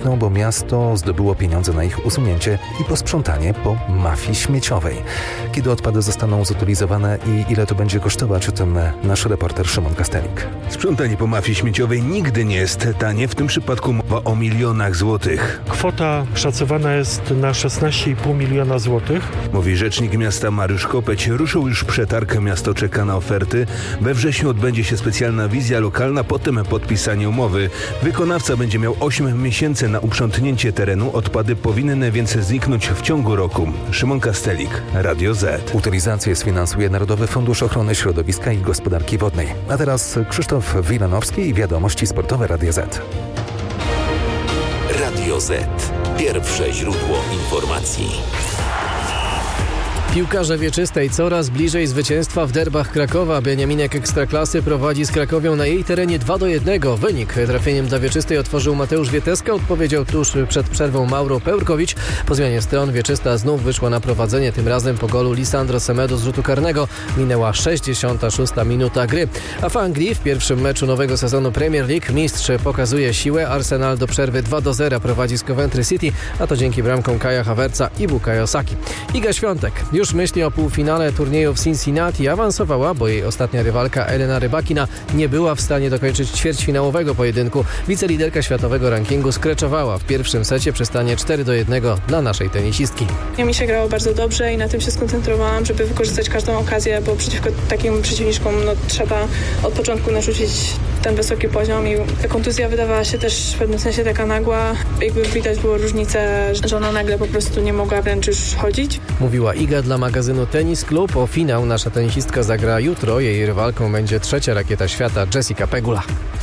kwitną, bo miasto zdobyło pieniądze na ich usunięcie i posprzątanie po mafii śmieciowej. Kiedy odpady zostaną zutylizowane i ile to będzie kosztować, o tym nasz reporter Szymon Kastelik. Sprzątanie po mafii śmieciowej nigdy nie jest tanie. W tym przypadku mowa o milionach złotych. Kwota szacowana jest na 16,5 miliona złotych. Mówi rzecznik miasta Mariusz Kopeć. Ruszył już przetarg, miasto czeka na oferty. We wrześniu odbędzie się specjalna wizja lokalna, potem podpisanie umowy. Wykonawca będzie miał 8 miesięcy na uprzątnięcie terenu. Odpady powinny więc zniknąć w ciągu roku. Szymon Kastelik, Radio Z. Utylizację sfinansuje Narodowy Fundusz Ochrony Środowiska i Gospodarki Wodnej. A teraz Krzysztof Wilanowski i wiadomości sportowe Radio Z. Radio Z. Pierwsze źródło informacji. Piłkarze wieczystej coraz bliżej zwycięstwa w derbach Krakowa. Beniaminek Ekstraklasy prowadzi z Krakowią na jej terenie 2-1. Wynik trafieniem dla wieczystej otworzył Mateusz Wieteska, odpowiedział tuż przed przerwą Mauro Pełrkowicz. Po zmianie stron wieczysta znów wyszła na prowadzenie, tym razem po golu Lisandro Semedo z rzutu karnego. Minęła 66. minuta gry. A w Anglii w pierwszym meczu nowego sezonu Premier League mistrz pokazuje siłę. Arsenal do przerwy 2-0 prowadzi z Coventry City, a to dzięki bramkom Kaja Havertza i Bukayo Saki. Iga Świątek już myśli o półfinale turnieju w Cincinnati. Awansowała, bo jej ostatnia rywalka Elena Rybakina nie była w stanie dokończyć ćwierćfinałowego pojedynku. Wiceliderka światowego rankingu skreczowała w pierwszym secie przy stanie 4-1 dla naszej tenisistki. Mi się grało bardzo dobrze i na tym się skoncentrowałam, żeby wykorzystać każdą okazję, bo przeciwko takim przeciwniczkom trzeba od początku narzucić ten wysoki poziom i ta kontuzja wydawała się też w pewnym sensie taka nagła. Jakby widać było różnicę, że ona nagle po prostu nie mogła wręcz już chodzić. Mówiła Iga dla magazynu Tenis Club. O finał nasza tenisistka zagra jutro. Jej rywalką będzie trzecia rakieta świata Jessica Pegula.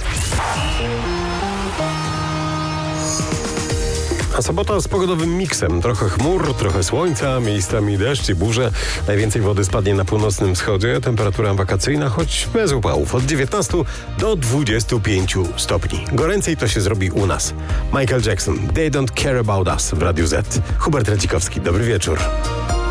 A sobota z pogodowym miksem. Trochę chmur, trochę słońca, miejscami deszcz i burze. Najwięcej wody spadnie na północnym wschodzie. Temperatura wakacyjna, choć bez upałów. Od 19 do 25 stopni. Goręcej to się zrobi u nas. Michael Jackson, They Don't Care About Us w Radiu Z. Hubert Radzikowski, dobry wieczór.